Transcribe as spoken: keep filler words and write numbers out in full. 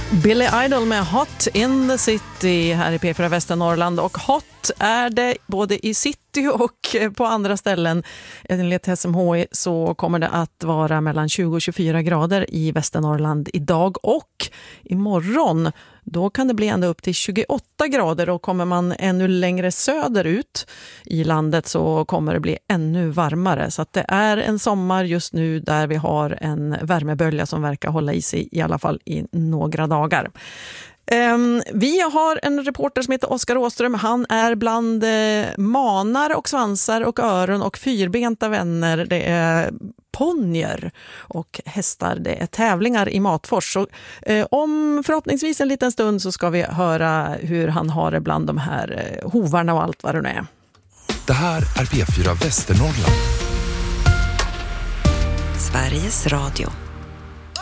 Billy Idol med Hot in the City här i P fyra Västernorrland, och hot är det både i city och på andra ställen. Enligt S M H I så kommer det att vara mellan tjugo och tjugofyra grader i Västernorrland idag, och imorgon då kan det bli ända upp till tjugoåtta grader, och kommer man ännu längre söderut i landet så kommer det bli ännu varmare. Så att det är en sommar just nu där vi har en värmebölja som verkar hålla i sig i alla fall i några dagar. Um, vi har en reporter som heter Oskar Åström. Han är bland eh, manar och svansar och öron och fyrbenta vänner. Det är ponjer och hästar. Det är tävlingar i Matfors. Så, eh, om förhoppningsvis en liten stund så ska vi höra hur han har det bland de här eh, hovarna och allt vad det nu är. Det här är P fyra Västernorrland. Sveriges Radio.